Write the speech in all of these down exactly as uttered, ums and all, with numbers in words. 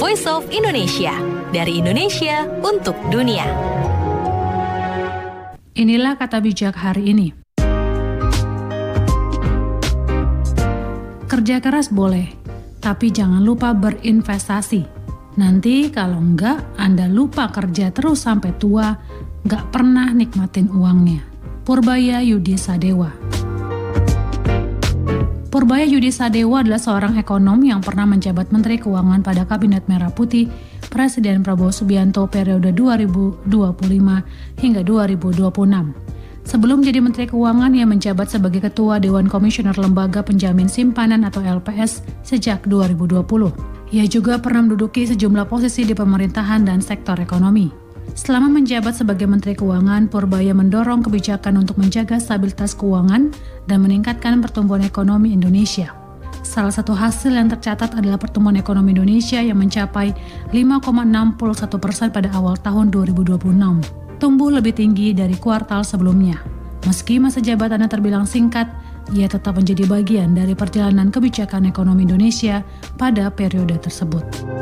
Voice of Indonesia. Dari Indonesia untuk dunia. Inilah kata bijak hari ini. Kerja keras boleh, tapi jangan lupa berinvestasi. Nanti kalau enggak, Anda lupa kerja terus sampai tua, enggak pernah nikmatin uangnya. Purbaya Yudi Sadewa. Purbaya Yudi Sadewa adalah seorang ekonom yang pernah menjabat Menteri Keuangan pada Kabinet Merah Putih Presiden Prabowo Subianto periode dua ribu dua puluh lima hingga dua ribu dua puluh enam. Sebelum jadi Menteri Keuangan, ia menjabat sebagai Ketua Dewan Komisioner Lembaga Penjamin Simpanan atau L P S sejak dua ribu dua puluh. Ia juga pernah menduduki sejumlah posisi di pemerintahan dan sektor ekonomi. Selama menjabat sebagai Menteri Keuangan, Purbaya mendorong kebijakan untuk menjaga stabilitas keuangan dan meningkatkan pertumbuhan ekonomi Indonesia. Salah satu hasil yang tercatat adalah pertumbuhan ekonomi Indonesia yang mencapai lima koma enam satu persen pada awal tahun dua ribu dua puluh enam, tumbuh lebih tinggi dari kuartal sebelumnya. Meski masa jabatannya terbilang singkat, ia tetap menjadi bagian dari perjalanan kebijakan ekonomi Indonesia pada periode tersebut.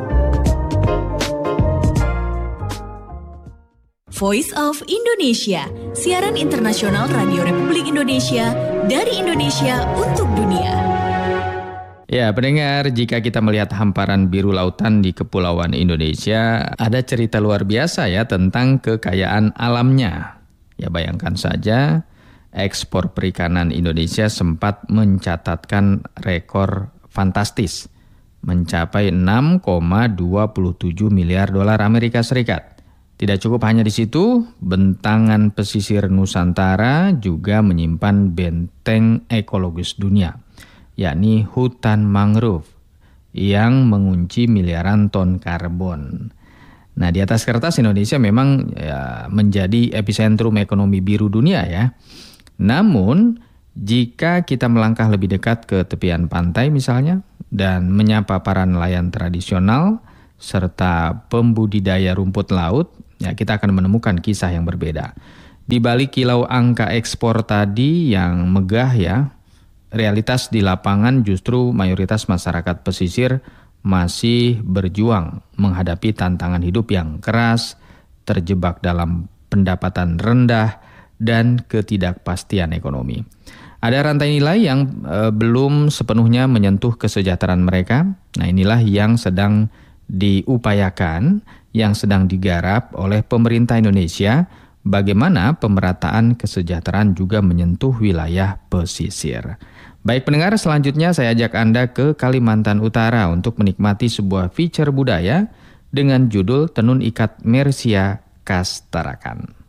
Voice of Indonesia, siaran internasional Radio Republik Indonesia dari Indonesia untuk dunia. Ya, pendengar, jika kita melihat hamparan biru lautan di kepulauan Indonesia, ada cerita luar biasa ya tentang kekayaan alamnya. Ya, bayangkan saja, ekspor perikanan Indonesia sempat mencatatkan rekor fantastis, mencapai enam koma dua tujuh miliar dolar Amerika Serikat. Tidak cukup hanya di situ, bentangan pesisir Nusantara juga menyimpan benteng ekologis dunia, yakni hutan mangrove yang mengunci miliaran ton karbon. Nah, di atas kertas Indonesia memang ya, menjadi epicentrum ekonomi biru dunia ya. Namun, jika kita melangkah lebih dekat ke tepian pantai misalnya dan menyapa para nelayan tradisional serta pembudidaya rumput laut, ya kita akan menemukan kisah yang berbeda. Di balik kilau angka ekspor tadi yang megah ya, realitas di lapangan justru mayoritas masyarakat pesisir masih berjuang menghadapi tantangan hidup yang keras, terjebak dalam pendapatan rendah, dan ketidakpastian ekonomi. Ada rantai nilai yang e, belum sepenuhnya menyentuh kesejahteraan mereka. Nah, inilah yang sedang diupayakan, yang sedang digarap oleh pemerintah Indonesia, bagaimana pemerataan kesejahteraan juga menyentuh wilayah pesisir. Baik pendengar, selanjutnya saya ajak Anda ke Kalimantan Utara untuk menikmati sebuah feature budaya dengan judul Tenun Ikat Mersia Khas Tarakan.